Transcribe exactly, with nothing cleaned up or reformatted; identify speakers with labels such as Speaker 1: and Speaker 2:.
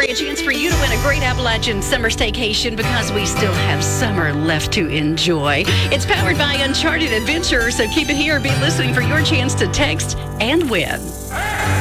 Speaker 1: story, a chance for you to win a great Appalachian summer staycation because we still have summer left to enjoy. It's powered by Uncharted Adventure, so keep it here. Be listening for your chance to text and win.